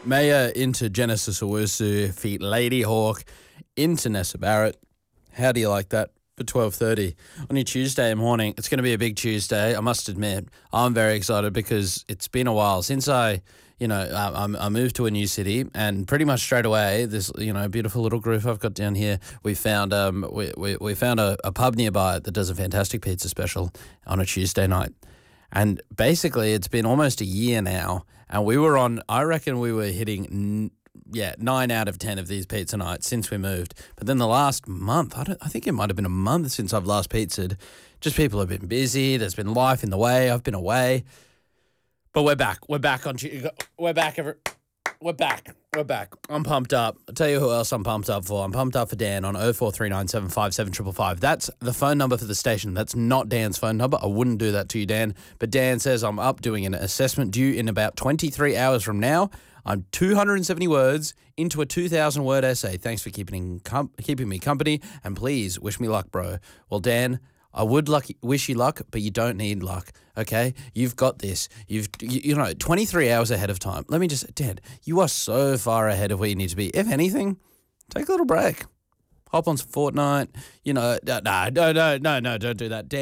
Maya into Genesis Owusu, feet Lady Hawk into Nessa Barrett. How do you like that for 12:30 on your Tuesday morning? It's going to be a big Tuesday. I must admit, I'm very excited because it's been a while since I moved to a new city, and pretty much straight away, this beautiful little group I've got down here, we found we found a pub nearby that does a fantastic pizza special on a Tuesday night. And basically, it's been almost a year now, and I reckon we were hitting 9 out of 10 of these pizza nights since we moved. But then the last month, I think it might have been a month since I've last pizzaed. Just people have been busy. There's been life in the way. I've been away. But we're back. We're back. We're back. I'm pumped up. I'll tell you who else I'm pumped up for. I'm pumped up for Dan on 0439757555. That's the phone number for the station. That's not Dan's phone number. I wouldn't do that to you, Dan. But Dan says I'm up doing an assessment due in about 23 hours from now. I'm 270 words into a 2,000-word essay. Thanks for keeping me company, and please wish me luck, bro. Well, Dan, I would wish you luck, but you don't need luck, okay? You've got this. You've 23 hours ahead of time. Let me just, Dan, you are so far ahead of where you need to be. If anything, take a little break. Hop on some Fortnite. No, don't do that. Dan,